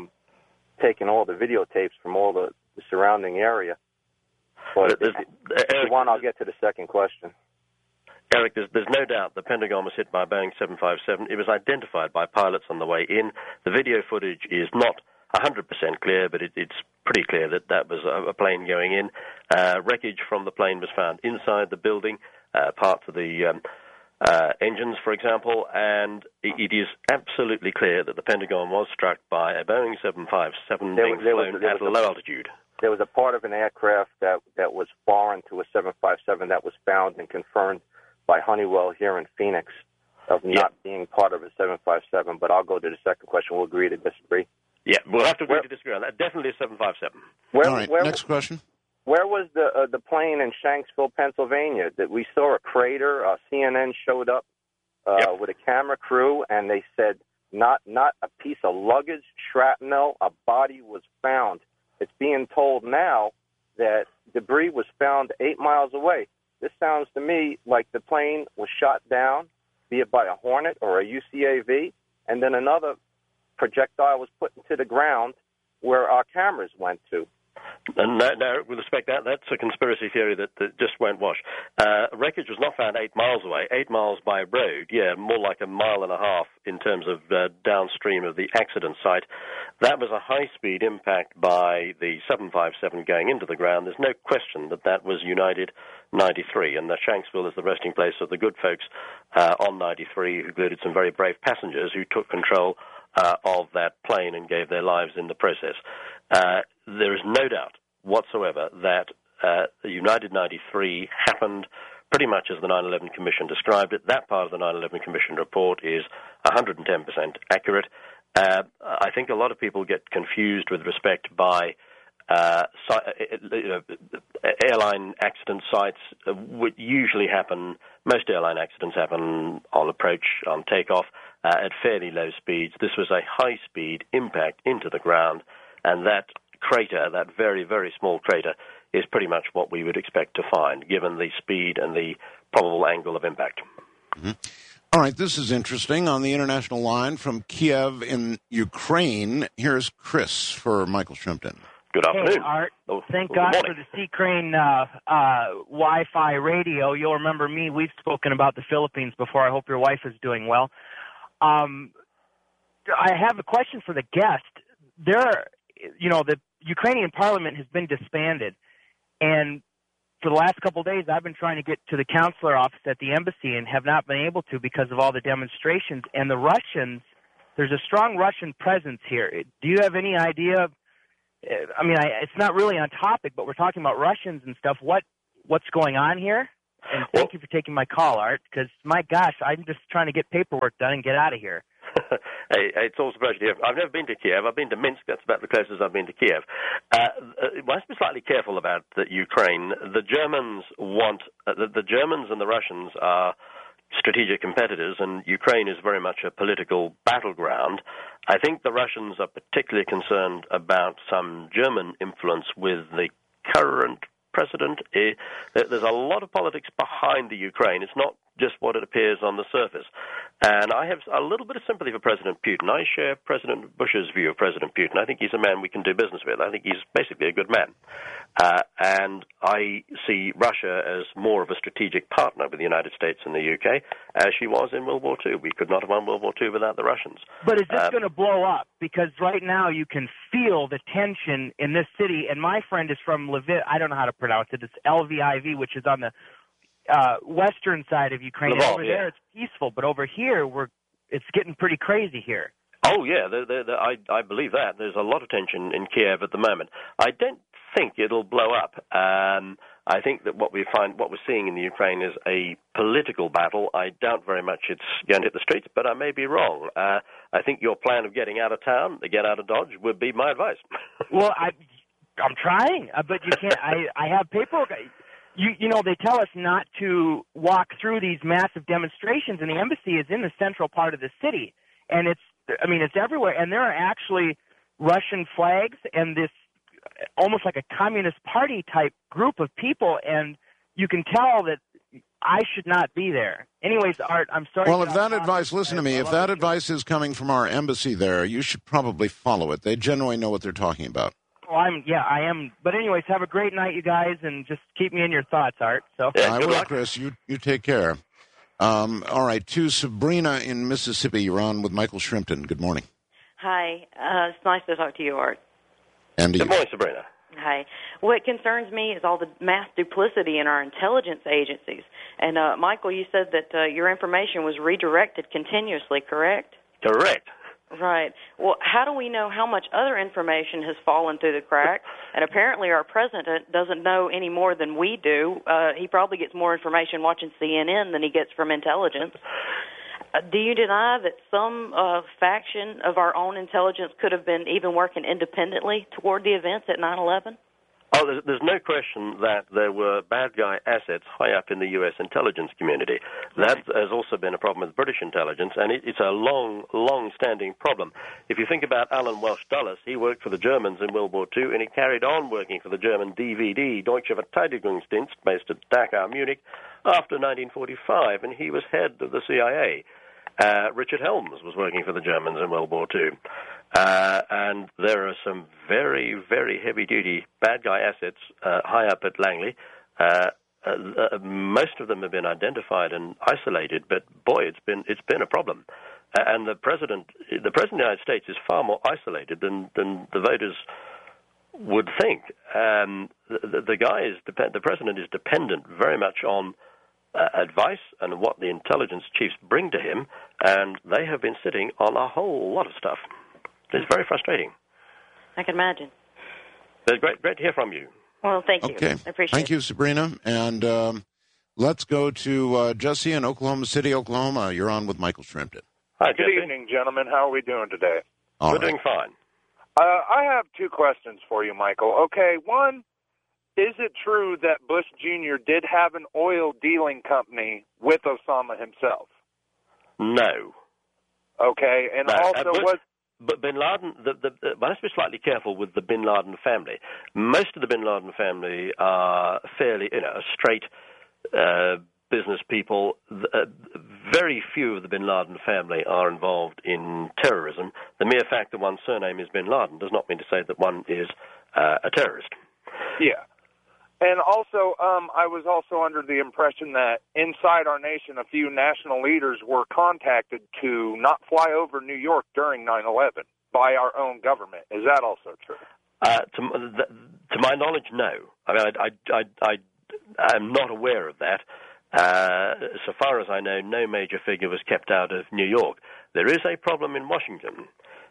taking all the videotapes from all the surrounding area. But if you want, I'll get to the second question. Eric, there's no doubt the Pentagon was hit by a Boeing 757. It was identified by pilots on the way in. The video footage is not 100% clear, but it's pretty clear that was a plane going in. Wreckage from the plane was found inside the building, parts of the engines, for example, and it is absolutely clear that the Pentagon was struck by a Boeing 757 being flown at a low altitude. There was a part of an aircraft that was foreign to a 757 that was found and confirmed by Honeywell here in Phoenix of not being part of a 757, but I'll go to the second question. We'll agree to disagree. Yeah, we'll have to agree to disagree on that. Definitely a 757. All right, next question. Where was the plane in Shanksville, Pennsylvania? That we saw a crater. CNN showed up with a camera crew, and they said not a piece of luggage, shrapnel, a body was found. It's being told now that debris was found 8 miles away. This sounds to me like the plane was shot down, be it by a Hornet or a UCAV, and then another projectile was put into the ground where our cameras went to. And no, with respect to that, that's a conspiracy theory that just won't wash. Wreckage was not found 8 miles away, 8 miles by road, more like a mile and a half in terms of downstream of the accident site. That was a high-speed impact by the 757 going into the ground. There's no question that was United 93, and Shanksville is the resting place of the good folks on 93, who included some very brave passengers who took control of that plane and gave their lives in the process. There is no doubt whatsoever that the United 93 happened pretty much as the 9/11 Commission described it. That part of the 9/11 Commission report is 110% accurate. I think a lot of people get confused with respect by airline accident sites would usually happen. Most airline accidents happen on approach, on takeoff, at fairly low speeds. This was a high-speed impact into the ground, and that crater, that very, very small crater, is pretty much what we would expect to find, given the speed and the probable angle of impact. Mm-hmm. All right, this is interesting. On the international line from Kiev in Ukraine, here's Chris for Michael Shrimpton. Good afternoon. Hey, Art. Thank God for the Sea Crane Wi-Fi radio. You'll remember me. We've spoken about the Philippines before. I hope your wife is doing well. I have a question for the guest. The Ukrainian parliament has been disbanded, and for the last couple of days, I've been trying to get to the consular office at the embassy and have not been able to because of all the demonstrations. And the Russians, there's a strong Russian presence here. Do you have any idea? I mean, it's not really on topic, but we're talking about Russians and stuff. What's going on here? And thank you for taking my call, Art, because, my gosh, I'm just trying to get paperwork done and get out of here. Hey, it's all surprising to hear. I've never been to Kiev. I've been to Minsk. That's about the closest I've been to Kiev. One must be slightly careful about Ukraine. The Germans the Germans and the Russians are strategic competitors, and Ukraine is very much a political battleground. I think the Russians are particularly concerned about some German influence with the current president. There's a lot of politics behind the Ukraine. It's not just what it appears on the surface. And I have a little bit of sympathy for President Putin. I share President Bush's view of President Putin. I think he's a man we can do business with. I think he's basically a good man. And I see Russia as more of a strategic partner with the United States and the UK, as she was in World War II. We could not have won World War II without the Russians. But is this going to blow up? Because right now you can feel the tension in this city. And my friend is from Lviv. I don't know how to pronounce it. It's Lviv, which is on the western side of Ukraine. Lvov, over there it's peaceful, but over here it's getting pretty crazy here. Oh yeah, I believe that. There's a lot of tension in Kiev at the moment. I don't think it'll blow up. I think that what we're seeing in the Ukraine is a political battle. I doubt very much it's going to hit the streets, but I may be wrong. I think your plan of getting out of town, to get out of Dodge, would be my advice. Well, I'm trying, but you can't. I have paperwork. You know, they tell us not to walk through these massive demonstrations, and the embassy is in the central part of the city, and it's everywhere, and there are actually Russian flags and this almost like a communist party type group of people, and you can tell that I should not be there. Anyways, Art, I'm sorry. Well, if that advice, listen to me, if that advice is coming from our embassy there, you should probably follow it. They generally know what they're talking about. Well, I am. But anyways, have a great night, you guys, and just keep me in your thoughts, Art. So I will, Chris. You take care. All right, to Sabrina in Mississippi, you're on with Michael Shrimpton. Good morning. Hi. It's nice to talk to you, Art. And Good morning, Sabrina. Hi. What concerns me is all the mass duplicity in our intelligence agencies. And, Michael, you said that your information was redirected continuously, correct? Correct. Right. Well, how do we know how much other information has fallen through the cracks? And apparently our president doesn't know any more than we do. He probably gets more information watching CNN than he gets from intelligence. Do you deny that some faction of our own intelligence could have been even working independently toward the events at 9/11? Oh, there's no question that there were bad guy assets high up in the U.S. intelligence community. That has also been a problem with British intelligence, and it's a long-standing problem. If you think about Alan Welsh Dulles, he worked for the Germans in World War II, and he carried on working for the German DVD, Deutsche Verteidigungsdienst, based at Dachau, Munich, after 1945, and he was head of the CIA. Richard Helms was working for the Germans in World War II. And there are some very, very heavy-duty bad guy assets high up at Langley. Most of them have been identified and isolated, but boy, it's been a problem. And the president of the United States is far more isolated than the voters would think. The president is dependent very much on advice and what the intelligence chiefs bring to him, and they have been sitting on a whole lot of stuff. It's very frustrating. I can imagine. But great to hear from you. Well, thank you. Okay. I appreciate it. Thank you, Sabrina. And let's go to Jesse in Oklahoma City, Oklahoma. You're on with Michael Shrimpton. Hi, Good evening, gentlemen. How are we doing today? All We're right. doing fine. I have two questions for you, Michael. Okay, one, is it true that Bush Jr. did have an oil dealing company with Osama himself? No. Okay, and No. also But Bin Laden, one has to be slightly careful with the Bin Laden family. Most of the Bin Laden family are fairly, straight business people. Very few of the Bin Laden family are involved in terrorism. The mere fact that one's surname is Bin Laden does not mean to say that one is a terrorist. Yeah. And also, I was also under the impression that inside our nation, a few national leaders were contacted to not fly over New York during 9/11 by our own government. Is that also true? To my knowledge, no. I mean, I I'm not aware of that. So far as I know, no major figure was kept out of New York. There is a problem in Washington.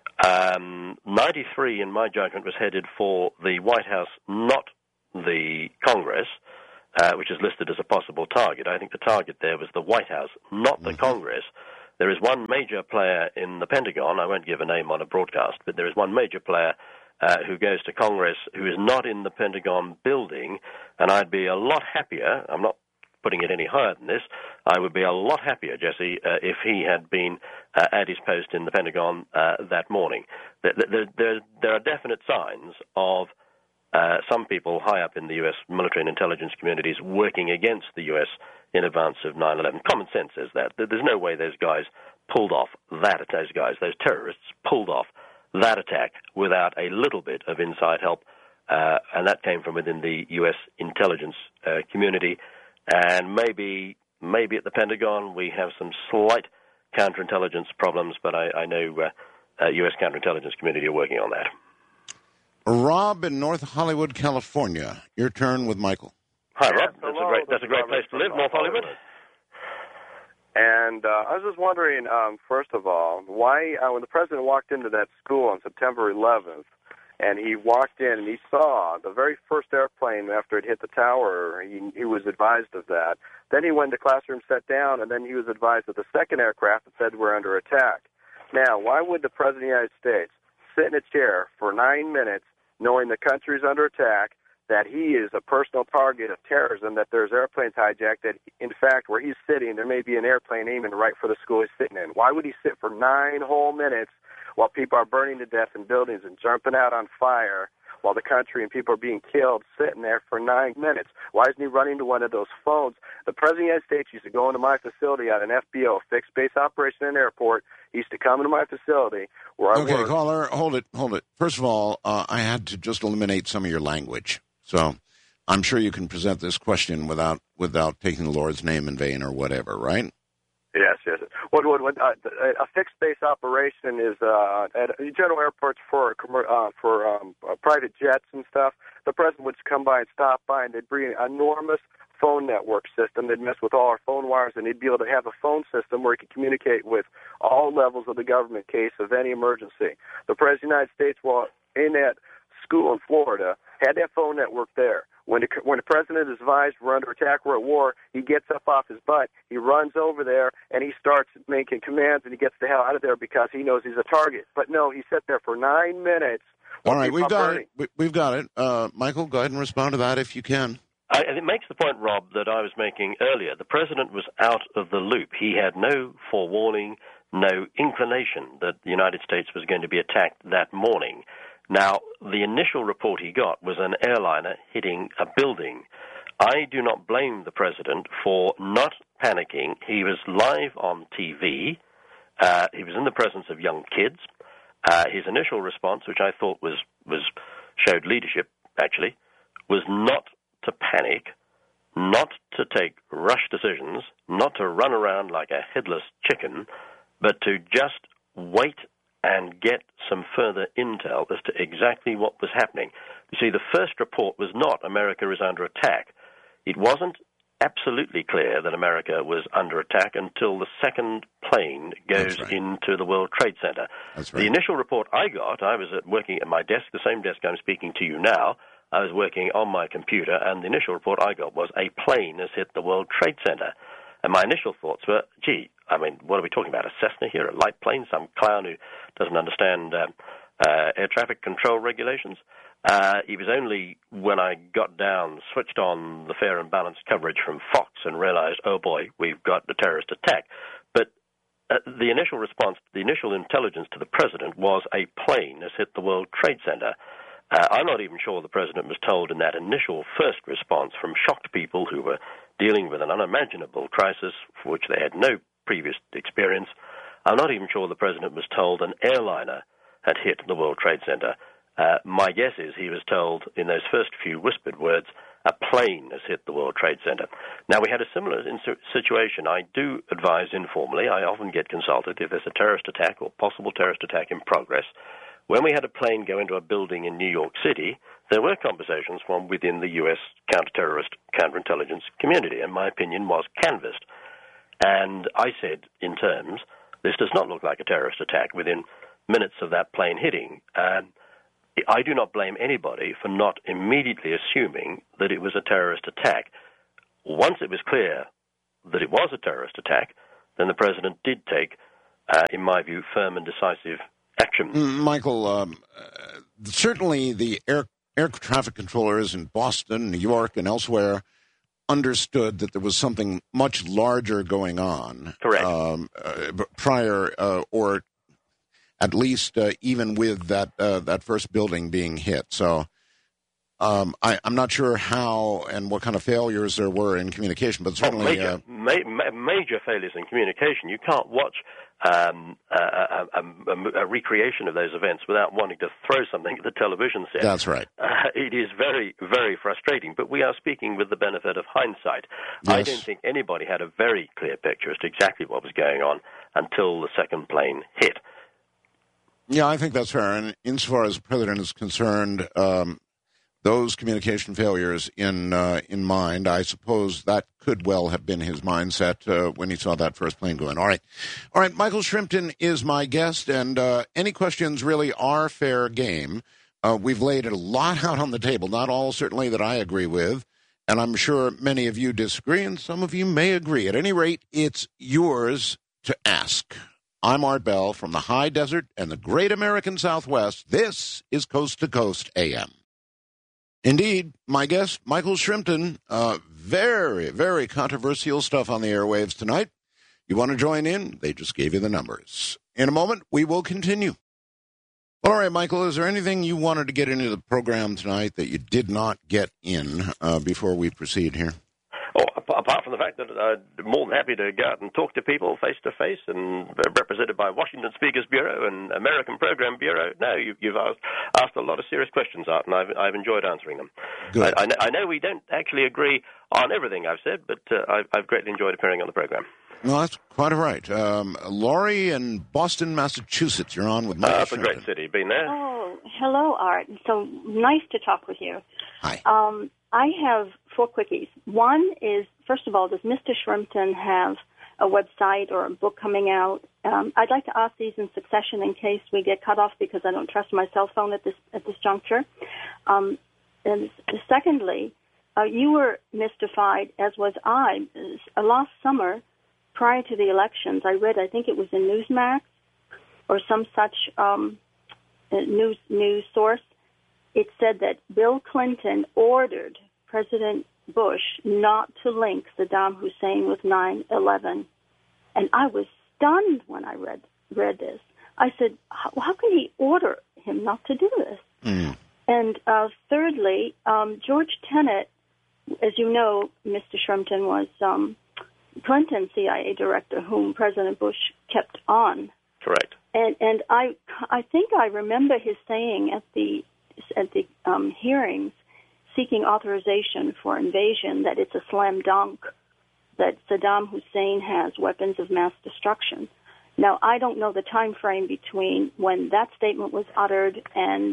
93, in my judgment, was headed for the White House, not the Congress, which is listed as a possible target. I think the target there was the White House, not the Congress. There is one major player in the Pentagon, I won't give a name on a broadcast, but there is one major player who goes to Congress who is not in the Pentagon building, and I'd be a lot happier, I'm not putting it any higher than this, I would be a lot happier, Jesse, if he had been at his post in the Pentagon that morning. There are definite signs of some people high up in the U.S. military and intelligence communities working against the U.S. in advance of 9/11. Common sense says that. There's no way those guys pulled off that, those terrorists pulled off that attack without a little bit of inside help, and that came from within the U.S. intelligence community. And maybe at the Pentagon we have some slight counterintelligence problems, but I know U.S. counterintelligence community are working on that. Rob in North Hollywood, California. Your turn with Michael. Hi, Rob. That's a great place to live, North Hollywood. And I was just wondering, first of all, why when the president walked into that school on September 11th, and he walked in and he saw the very first airplane after it hit the tower, he was advised of that. Then he went to classroom, sat down, and then he was advised of the second aircraft that said we're under attack. Now, why would the President of the United States sit in a chair for 9 minutes knowing the country's under attack, that he is a personal target of terrorism, that there's airplanes hijacked, that, in fact, where he's sitting, there may be an airplane aiming right for the school he's sitting in? Why would he sit for 9 whole minutes while people are burning to death in buildings and jumping out on fire, while the country and people are being killed, sitting there for 9 minutes? Why isn't he running to one of those phones? The President of the United States used to go into my facility at an FBO, fixed base operation in an airport. He used to come into my facility where I work. Okay, caller, hold it. First of all, I had to just eliminate some of your language. So I'm sure you can present this question without taking the Lord's name in vain or whatever, right? Yes. A fixed base operation is at general airports for private jets and stuff. The president would come by and stop by, and they'd bring an enormous phone network system. They'd mess with all our phone wires, and he'd be able to have a phone system where he could communicate with all levels of the government in case of any emergency. The President of the United States, while in that school in Florida, had that phone network there. When the president is advised we're under attack, we're at war, he gets up off his butt, he runs over there, and he starts making commands, and he gets the hell out of there because he knows he's a target. But no, he sat there for 9 minutes. All right, we've got it. We've got it. Michael, go ahead and respond to that if you can. It makes the point, Rob, that I was making earlier. The president was out of the loop. He had no forewarning, no inclination that the United States was going to be attacked that morning. Now, the initial report he got was an airliner hitting a building. I do not blame the president for not panicking. He was live on TV. He was in the presence of young kids. His initial response, which I thought showed leadership, actually, was not to panic, not to take rush decisions, not to run around like a headless chicken, but to just wait and get some further intel as to exactly what was happening. You see, the first report was not America is under attack. It wasn't absolutely clear that America was under attack until the second plane goes into the World Trade Center. That's right. The initial report I got, I was working at my desk, the same desk I'm speaking to you now. I was working on my computer, and the initial report I got was a plane has hit the World Trade Center. And my initial thoughts were, what are we talking about, a Cessna here, a light plane, some clown who doesn't understand air traffic control regulations? It was only when I got down, switched on the fair and balanced coverage from Fox and realized, oh boy, we've got a terrorist attack. But the initial response, the initial intelligence to the president was a plane has hit the World Trade Center. I'm not even sure the president was told in that initial first response from shocked people who were dealing with an unimaginable crisis for which they had no previous experience. I'm not even sure the president was told an airliner had hit the World Trade Center. My guess is he was told in those first few whispered words, a plane has hit the World Trade Center. Now, we had a similar situation. I do advise informally. I often get consulted if there's a terrorist attack or possible terrorist attack in progress. When we had a plane go into a building in New York City, there were conversations from within the U.S. counterterrorist, counterintelligence community, and my opinion was canvassed. And I said, in terms, this does not look like a terrorist attack within minutes of that plane hitting. I do not blame anybody for not immediately assuming that it was a terrorist attack. Once it was clear that it was a terrorist attack, then the president did take, in my view, firm and decisive action. Michael, certainly the air traffic controllers in Boston, New York, and elsewhere understood that there was something much larger going on. Correct. Prior, or at least even with that first building being hit. So I'm not sure how and what kind of failures there were in communication, but certainly major failures in communication. You can't watch a recreation of those events without wanting to throw something at the television set. That's right. It is very, very frustrating, but we are speaking with the benefit of hindsight. Yes. I don't think anybody had a very clear picture as to exactly what was going on until the second plane hit. Yeah, I think that's fair. And insofar as the president is concerned, those communication failures in mind, I suppose that could well have been his mindset when he saw that first plane go in. All right, Michael Shrimpton is my guest, and any questions really are fair game. We've laid a lot out on the table, not all certainly that I agree with, and I'm sure many of you disagree, and some of you may agree. At any rate, it's yours to ask. I'm Art Bell from the high desert and the great American Southwest. This is Coast to Coast AM. Indeed, my guest, Michael Shrimpton, very, very controversial stuff on the airwaves tonight. You want to join in? They just gave you the numbers. In a moment, we will continue. All right, Michael, is there anything you wanted to get into the program tonight that you did not get in before we proceed here? Oh, apart from the fact that I'm more than happy to go out and talk to people face-to-face and represented by Washington Speakers Bureau and American Program Bureau. No, you've asked a lot of serious questions, Art, and I've enjoyed answering them. Good. I know we don't actually agree on everything I've said, but I've greatly enjoyed appearing on the program. No, that's quite all right. Laurie in Boston, Massachusetts, you're on with Michael That's a great city. Been there? Oh, hello, Art. So nice to talk with you. Hi. I have 4 quickies. One is, first of all, does Mr. Shrimpton have a website or a book coming out? I'd like to ask these in succession in case we get cut off because I don't trust my cell phone at this juncture. And secondly, you were mystified, as was I. Last summer, prior to the elections, I read, I think it was in Newsmax or some such news source. It said that Bill Clinton ordered President Bush not to link Saddam Hussein with 9/11. And I was stunned when I read this. I said, how can he order him not to do this? Mm. And thirdly, George Tenet, as you know, Mr. Shrimpton was Clinton's CIA director, whom President Bush kept on. Correct. And I think I remember his saying at the hearings, seeking authorization for invasion, that it's a slam dunk that Saddam Hussein has weapons of mass destruction. Now, I don't know the time frame between when that statement was uttered and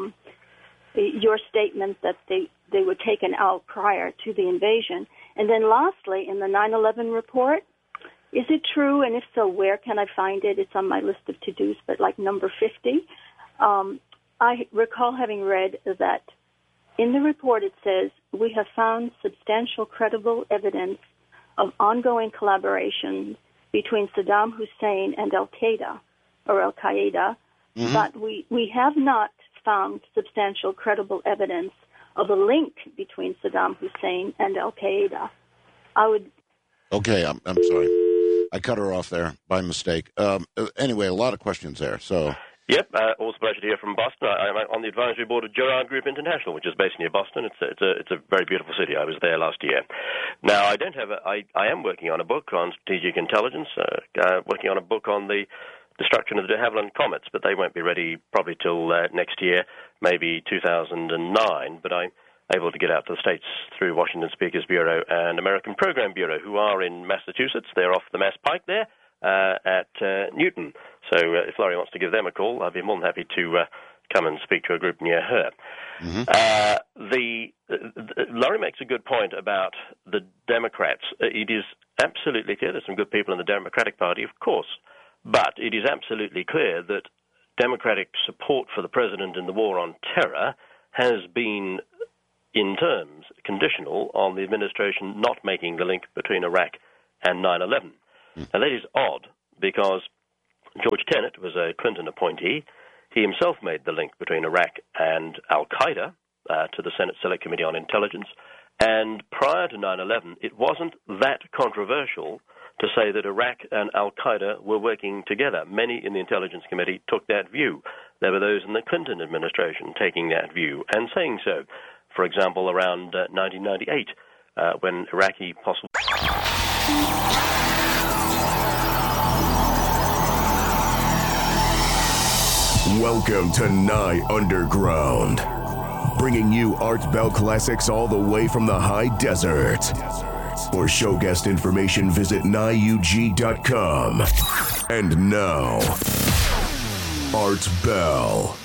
your statement that they were taken out prior to the invasion. And then lastly, in the 9/11 report, is it true, and if so, where can I find it? It's on my list of to-dos, but like number 50. I recall having read that in the report it says, we have found substantial credible evidence of ongoing collaboration between Saddam Hussein and Al-Qaeda, mm-hmm. but we have not found substantial credible evidence of a link between Saddam Hussein and Al-Qaeda. Okay, I'm sorry. I cut her off there by mistake. Anyway, a lot of questions there, so... Yep, also a pleasure to hear from Boston. I'm on the advisory board of Gerard Group International, which is based near Boston. It's a very beautiful city. I was there last year. Now, I am working on a book on strategic intelligence, working on a book on the destruction of the de Havilland Comets, but they won't be ready probably till next year, maybe 2009. But I'm able to get out to the States through Washington Speakers Bureau and American Program Bureau, who are in Massachusetts. They're off the Mass Pike there. At Newton. So if Laurie wants to give them a call, I'd be more than happy to come and speak to a group near her. Laurie makes a good point about the Democrats. It is absolutely clear there's some good people in the Democratic Party, of course, but it is absolutely clear that Democratic support for the president in the war on terror has been, in terms, conditional on the administration not making the link between Iraq and 9/11. Now, that is odd, because George Tenet was a Clinton appointee. He himself made the link between Iraq and al-Qaeda to the Senate Select Committee on Intelligence. And prior to 9/11, it wasn't that controversial to say that Iraq and al-Qaeda were working together. Many in the Intelligence Committee took that view. There were those in the Clinton administration taking that view and saying so. For example, around 1998, when Iraqi possible... Welcome to Nye Underground, bringing you Art Bell classics all the way from the high desert. For show guest information, visit NyeUG.com. And now, Art Bell.